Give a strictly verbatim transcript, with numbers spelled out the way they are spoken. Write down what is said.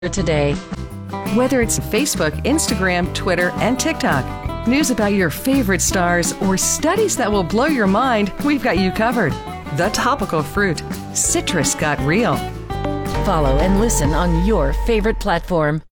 today. Whether it's Facebook, Instagram, Twitter, and TikTok, news about your favorite stars, or studies that will blow your mind, we've got you covered. The Topical Fruit. Citrus got real. Follow and listen on your favorite platform.